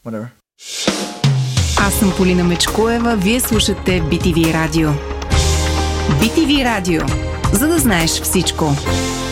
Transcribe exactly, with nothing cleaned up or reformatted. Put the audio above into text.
whatever. Аз съм Полина Мечкоева, вие слушате би ти ви Радио. би ти ви Радио, за да знаеш всичко.